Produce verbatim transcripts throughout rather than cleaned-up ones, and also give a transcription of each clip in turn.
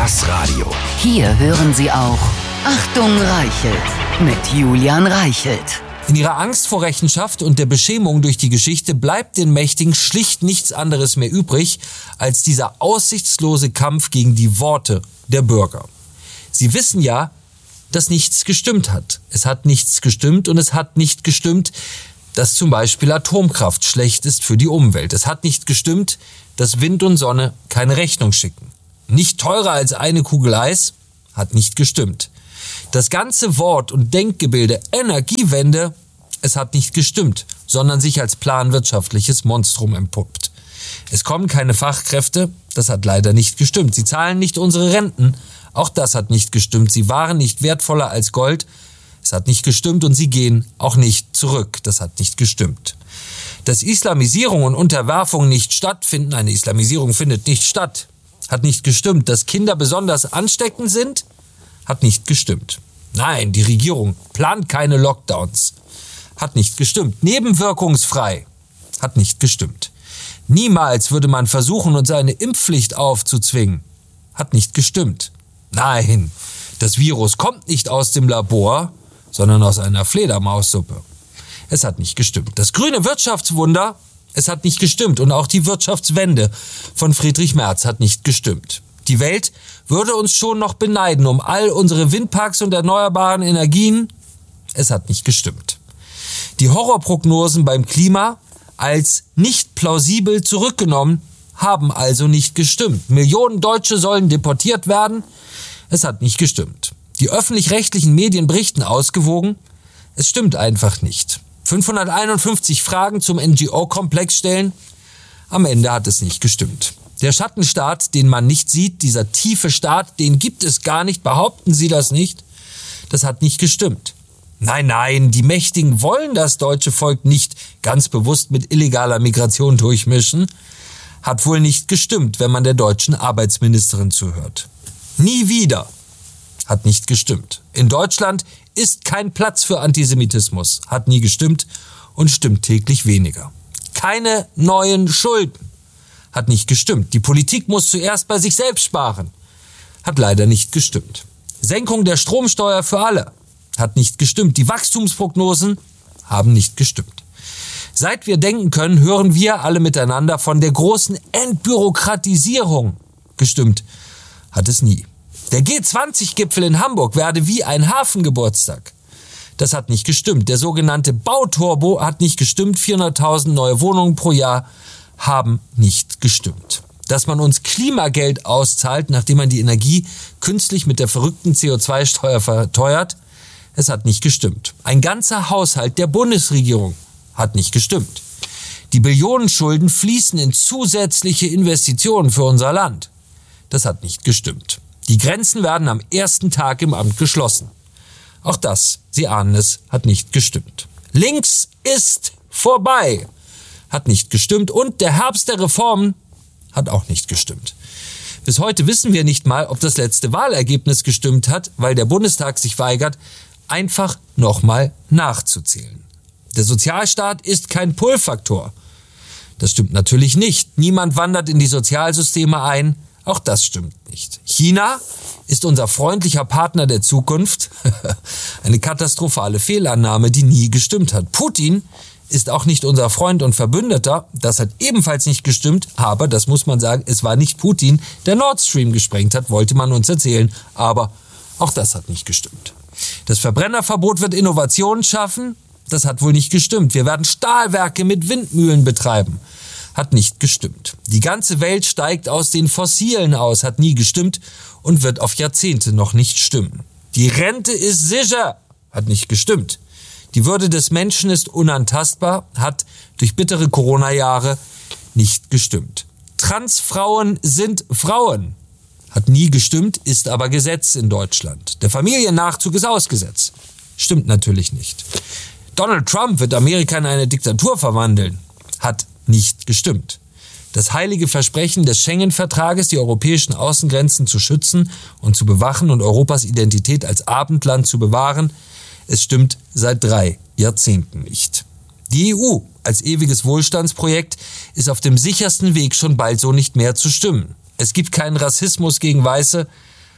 Das Radio. Hier hören Sie auch Achtung Reichelt mit Julian Reichelt. In ihrer Angst vor Rechenschaft und der Beschämung durch die Geschichte bleibt den Mächtigen schlicht nichts anderes mehr übrig, als dieser aussichtslose Kampf gegen die Worte der Bürger. Sie wissen ja, dass nichts gestimmt hat. Es hat nichts gestimmt und es hat nicht gestimmt, dass zum Beispiel Atomkraft schlecht ist für die Umwelt. Es hat nicht gestimmt, dass Wind und Sonne keine Rechnung schicken. Nicht teurer als eine Kugel Eis hat nicht gestimmt. Das ganze Wort- und Denkgebilde Energiewende, es hat nicht gestimmt, sondern sich als planwirtschaftliches Monstrum entpuppt. Es kommen keine Fachkräfte, das hat leider nicht gestimmt. Sie zahlen nicht unsere Renten, auch das hat nicht gestimmt. Sie waren nicht wertvoller als Gold, es hat nicht gestimmt und sie gehen auch nicht zurück, das hat nicht gestimmt. Dass Islamisierung und Unterwerfung nicht stattfinden, eine Islamisierung findet nicht statt, hat nicht gestimmt. Dass Kinder besonders ansteckend sind, hat nicht gestimmt. Nein, die Regierung plant keine Lockdowns. Hat nicht gestimmt. Nebenwirkungsfrei. Hat nicht gestimmt. Niemals würde man versuchen, uns eine Impfpflicht aufzuzwingen. Hat nicht gestimmt. Nein, das Virus kommt nicht aus dem Labor, sondern aus einer Fledermaussuppe. Es hat nicht gestimmt. Das grüne Wirtschaftswunder, es hat nicht gestimmt. Und auch die Wirtschaftswende von Friedrich Merz hat nicht gestimmt. Die Welt würde uns schon noch beneiden um all unsere Windparks und erneuerbaren Energien. Es hat nicht gestimmt. Die Horrorprognosen beim Klima als nicht plausibel zurückgenommen, haben also nicht gestimmt. Millionen Deutsche sollen deportiert werden. Es hat nicht gestimmt. Die öffentlich-rechtlichen Medien berichten ausgewogen. Es stimmt einfach nicht. fünfhunderteinundfünfzig Fragen zum N G O-Komplex stellen. Am Ende hat es nicht gestimmt. Der Schattenstaat, den man nicht sieht, dieser tiefe Staat, den gibt es gar nicht, behaupten Sie das nicht? Das hat nicht gestimmt. Nein, nein, die Mächtigen wollen das deutsche Volk nicht ganz bewusst mit illegaler Migration durchmischen. Hat wohl nicht gestimmt, wenn man der deutschen Arbeitsministerin zuhört. Nie wieder. Hat nicht gestimmt. In Deutschland ist kein Platz für Antisemitismus. Hat nie gestimmt und stimmt täglich weniger. Keine neuen Schulden. Hat nicht gestimmt. Die Politik muss zuerst bei sich selbst sparen. Hat leider nicht gestimmt. Senkung der Stromsteuer für alle. Hat nicht gestimmt. Die Wachstumsprognosen haben nicht gestimmt. Seit wir denken können, hören wir alle miteinander von der großen Entbürokratisierung. Gestimmt hat es nie. Der G zwanzig Gipfel in Hamburg werde wie ein Hafengeburtstag. Das hat nicht gestimmt. Der sogenannte Bauturbo hat nicht gestimmt. vierhunderttausend neue Wohnungen pro Jahr haben nicht gestimmt. Dass man uns Klimageld auszahlt, nachdem man die Energie künstlich mit der verrückten C O zwei Steuer verteuert, es hat nicht gestimmt. Ein ganzer Haushalt der Bundesregierung hat nicht gestimmt. Die Billionenschulden fließen in zusätzliche Investitionen für unser Land. Das hat nicht gestimmt. Die Grenzen werden am ersten Tag im Amt geschlossen. Auch das, Sie ahnen es, hat nicht gestimmt. Links ist vorbei. Hat nicht gestimmt. Und der Herbst der Reformen hat auch nicht gestimmt. Bis heute wissen wir nicht mal, ob das letzte Wahlergebnis gestimmt hat, weil der Bundestag sich weigert, einfach nochmal nachzuzählen. Der Sozialstaat ist kein Pull-Faktor. Das stimmt natürlich nicht. Niemand wandert in die Sozialsysteme ein. Auch das stimmt nicht. China ist unser freundlicher Partner der Zukunft. Eine katastrophale Fehlannahme, die nie gestimmt hat. Putin ist auch nicht unser Freund und Verbündeter. Das hat ebenfalls nicht gestimmt. Aber, das muss man sagen, es war nicht Putin, der Nord Stream gesprengt hat, wollte man uns erzählen. Aber auch das hat nicht gestimmt. Das Verbrennerverbot wird Innovationen schaffen. Das hat wohl nicht gestimmt. Wir werden Stahlwerke mit Windmühlen betreiben. Hat nicht gestimmt. Die ganze Welt steigt aus den Fossilen aus, hat nie gestimmt und wird auf Jahrzehnte noch nicht stimmen. Die Rente ist sicher, hat nicht gestimmt. Die Würde des Menschen ist unantastbar, hat durch bittere Corona-Jahre nicht gestimmt. Transfrauen sind Frauen, hat nie gestimmt, ist aber Gesetz in Deutschland. Der Familiennachzug ist ausgesetzt. Stimmt natürlich nicht. Donald Trump wird Amerika in eine Diktatur verwandeln, hat nicht gestimmt. Das heilige Versprechen des Schengen-Vertrages, die europäischen Außengrenzen zu schützen und zu bewachen und Europas Identität als Abendland zu bewahren, es stimmt seit drei Jahrzehnten nicht. Die E U als ewiges Wohlstandsprojekt ist auf dem sichersten Weg, schon bald so nicht mehr zu stimmen. Es gibt keinen Rassismus gegen Weiße,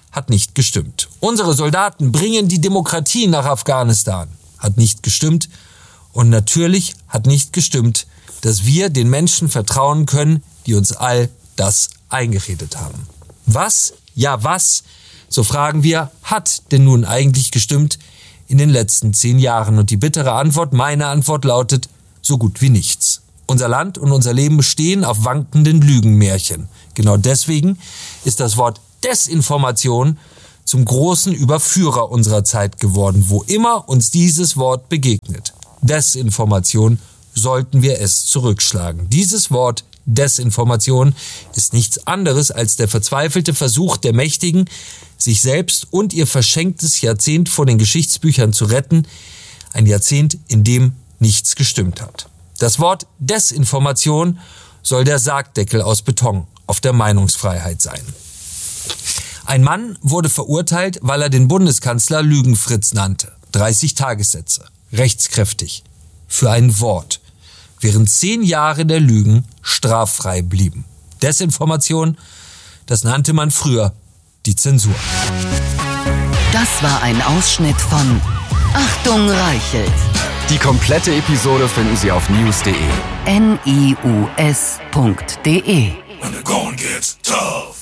hat nicht gestimmt. Unsere Soldaten bringen die Demokratie nach Afghanistan, hat nicht gestimmt. Und natürlich hat nicht gestimmt, dass wir den Menschen vertrauen können, die uns all das eingeredet haben. Was, ja was, so fragen wir, hat denn nun eigentlich gestimmt in den letzten zehn Jahren? Und die bittere Antwort, meine Antwort lautet, so gut wie nichts. Unser Land und unser Leben bestehen auf wankenden Lügenmärchen. Genau deswegen ist das Wort Desinformation zum großen Überführer unserer Zeit geworden, wo immer uns dieses Wort begegnet. Desinformation, sollten wir es zurückschlagen. Dieses Wort Desinformation ist nichts anderes als der verzweifelte Versuch der Mächtigen, sich selbst und ihr verschenktes Jahrzehnt vor den Geschichtsbüchern zu retten. Ein Jahrzehnt, in dem nichts gestimmt hat. Das Wort Desinformation soll der Sargdeckel aus Beton auf der Meinungsfreiheit sein. Ein Mann wurde verurteilt, weil er den Bundeskanzler Lügenfritz nannte. dreißig Tagessätze. Rechtskräftig. Für ein Wort. Während zehn Jahre der Lügen straffrei blieben. Desinformation, das nannte man früher die Zensur. Das war ein Ausschnitt von Achtung Reichelt. Die komplette Episode finden Sie auf news punkt de. N I U S punkt de. When the going gets tough.